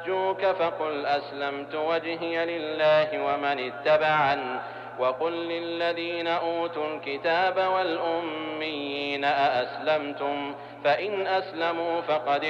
جوك فقل أسلمت وجهي لله ومن اتبعن وقل للذين أوتوا الكتاب والأميين أأسلمتم فإن أسلموا فقد